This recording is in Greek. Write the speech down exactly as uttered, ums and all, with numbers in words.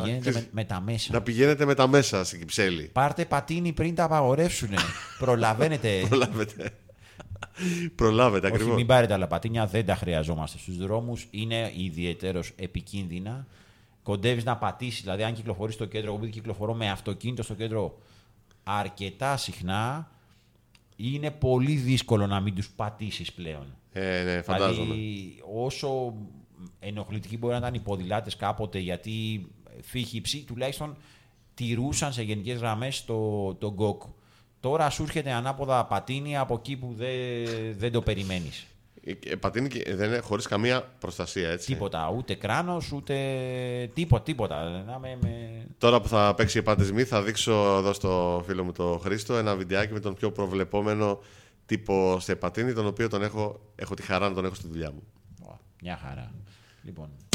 πηγαίνετε με, με τα μέσα. Να πηγαίνετε με τα μέσα στην Κυψέλη. Πάρτε πατίνι πριν τα απαγορεύσουνε. Προλαβαίνετε. Προλάβετε. Προλάβετε ακριβώς. Όχι, μην πάρετε άλλα πατίνια, δεν τα χρειαζόμαστε στους δρόμους. Είναι ιδιαιτέρως επικίνδυνα. Κοντεύεις να πατήσεις, δηλαδή αν κυκλοφορείς στο κέντρο, εγώ κυκλοφορώ με αυτοκίνητο στο κέντρο αρκετά συχνά, είναι πολύ δύσκολο να μην τους πατήσεις πλέον. Ε, ναι, φαντάζομαι. Δηλαδή, όσο ενοχλητικοί μπορεί να ήταν οι ποδηλάτες κάποτε, γιατί φύχηψη, τουλάχιστον τηρούσαν σε γενικές γραμμές το, το γκοκ. Τώρα σου έρχεται ανάποδα πατίνι από εκεί που δεν, δεν το περιμένεις. Ε, πατίνι και δεν είναι χωρίς καμία προστασία, έτσι. Τίποτα, ούτε κράνος, ούτε τίποτα, τίποτα. Να με, με... Τώρα που θα παίξει η Πατισμή, θα δείξω εδώ στο φίλο μου το Χρήστο ένα βιντεάκι με τον πιο προβλεπόμενο τύπο σε πατίνι, τον οποίο τον έχω, έχω τη χαρά να τον έχω στη δουλειά μου. Μια χαρά. Λοιπόν,